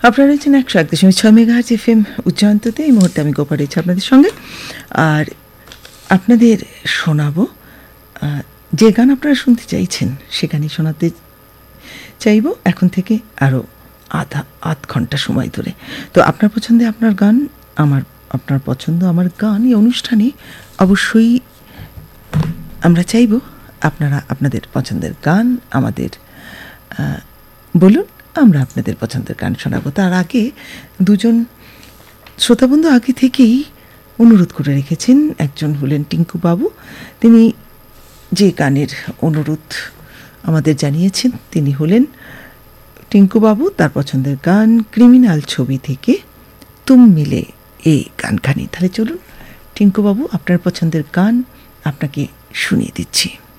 আপনারা রয়েছেন 101.6 megahertz FM উচ্চান্ততে। এই মুহূর্তে আমি গোপা রয়েছি আপনাদের সঙ্গে, আর আপনাদের শোনাবো যে গান আপনারা শুনতে চাইছেন সে গানই শোনাতে চাইব এখন থেকে আরও আধ ঘন্টা সময় ধরে। তো আপনার পছন্দে আপনার গান, আপনার পছন্দ আমার গান, এই অনুষ্ঠানে অবশ্যই আমরা চাইব আপনারা আপনাদের পছন্দের গান আমাদের বলুন, আমরা আপনাদের পছন্দের গান শোনাবো। তার আগে দুজন শ্রোতাবন্ধু আগে থেকেই অনুরোধ করে রেখেছেন। একজন হলেন টিঙ্কু বাবু, তিনি যে গানের অনুরোধ আমাদের জানিয়েছেন তিনি হলেন টিঙ্কু বাবু। তার পছন্দের গান ক্রিমিনাল ছবি থেকে তুম মিলে এই গানখানি। তাহলে চলুন টিঙ্কু বাবু, আপনার পছন্দের গান আপনাকে শুনিয়ে দিচ্ছি।